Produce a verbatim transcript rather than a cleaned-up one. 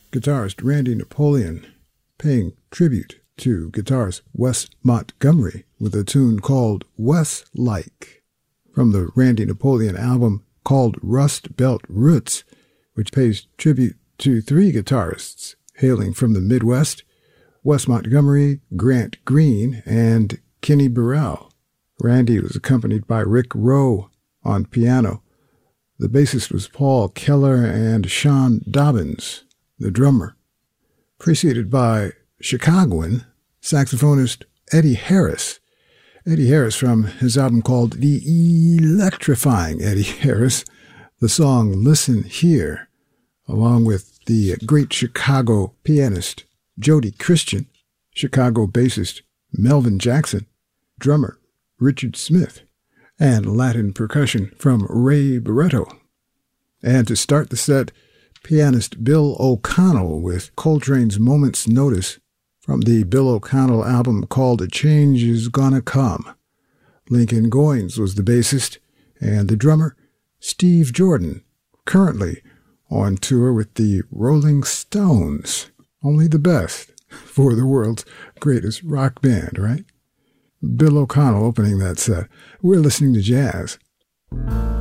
guitarist Randy Napoleon paying tribute to guitarist Wes Montgomery with a tune called Wes-Like from the Randy Napoleon album called Rust Belt Roots, which pays tribute to three guitarists hailing from the Midwest, Wes Montgomery, Grant Green, and Kenny Burrell. Randy was accompanied by Rick Rowe on piano. The bassist was Paul Keller and Sean Dobbins, the drummer, preceded by Chicagoan saxophonist Eddie Harris. Eddie Harris from his album called The Electrifying Eddie Harris, the song Listen Here, along with the great Chicago pianist Jody Christian, Chicago bassist Melvin Jackson, drummer Richard Smith, and Latin percussion from Ray Barretto. And to start the set, pianist Bill O'Connell with Coltrane's Moment's Notice from the Bill O'Connell album called A Change Is Gonna Come. Lincoln Goines was the bassist, and the drummer, Steve Jordan, currently on tour with the Rolling Stones. Only the best for the world's greatest rock band, right? Bill O'Connell opening that set. We're listening to jazz.